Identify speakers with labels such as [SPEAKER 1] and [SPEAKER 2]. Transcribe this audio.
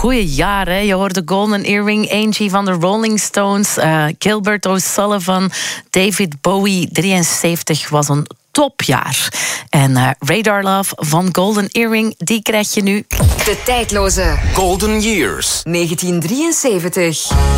[SPEAKER 1] goeie jaar. Hè? Je hoorde Golden Earring, Angie van de Rolling Stones, Gilbert O'Sullivan, David Bowie. 73 was een topjaar. En Radar Love van Golden Earring, die krijg je nu.
[SPEAKER 2] De tijdloze
[SPEAKER 3] Golden Years.
[SPEAKER 2] 1973.